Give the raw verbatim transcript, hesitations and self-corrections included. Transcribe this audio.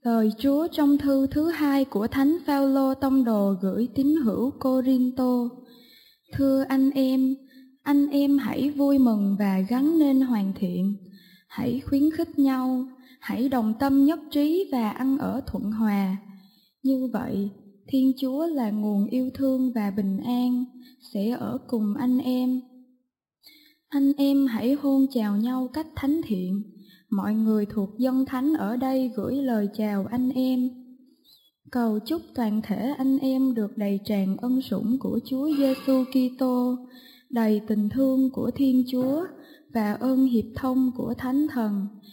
Lời Chúa trong thư thứ hai của Thánh Phaolô tông đồ gửi tín hữu Cô-rin-tô. Thưa anh em, anh em hãy vui mừng và gắng nên hoàn thiện, hãy khuyến khích nhau, hãy đồng tâm nhất trí và ăn ở thuận hòa. Như vậy, Thiên Chúa là nguồn yêu thương và bình an sẽ ở cùng anh em. Anh em hãy hôn chào nhau cách thánh thiện. Mọi người thuộc dân thánh ở đây gửi lời chào anh em. Cầu chúc toàn thể anh em được đầy tràn ân sủng của Chúa Giêsu Kitô, đầy tình thương của Thiên Chúa và ơn hiệp thông của Thánh Thần